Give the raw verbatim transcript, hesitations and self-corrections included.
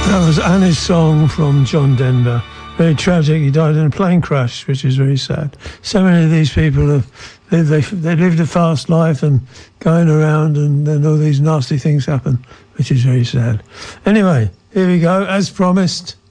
That was Annie's song from John Denver. Very tragic. He died in a plane crash, which is very sad. So many of these people have they they, they lived a fast life and going around, and then all these nasty things happen, which is very sad. Anyway, here we go. As promised,